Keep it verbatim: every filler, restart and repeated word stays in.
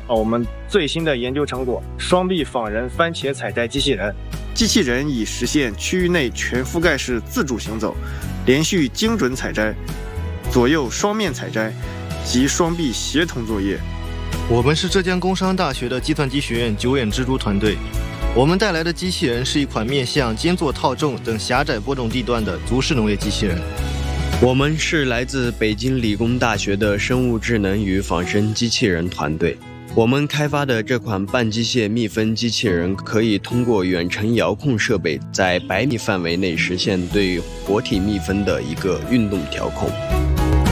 啊我们最新的研究成果——双臂仿人番茄采摘机器人。机器人以实现区域内全覆盖式自主行走、连续精准采摘、左右双面采摘及双臂协同作业。 我们是浙江工商大学的计算机学院九眼蜘蛛团队，我们带来的机器人是一款面向间作套种等狭窄播种地段的足式农业机器人。 我们是来自北京理工大学的生物智能与仿生机器人团队，我们开发的这款半机械密分机器人可以通过远程遥控设备在百米范围内实现对活体密分的一个运动调控。